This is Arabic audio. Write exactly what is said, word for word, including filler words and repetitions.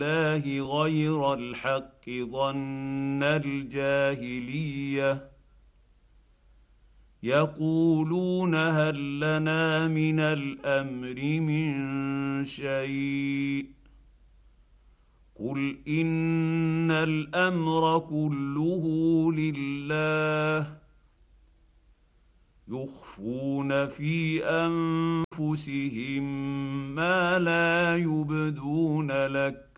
الله غير الحق ظن الجاهليه يقولون هل لنا من الامر من شيء قل ان الامر كله لله يخفون في انفسهم ما لا يبدون لك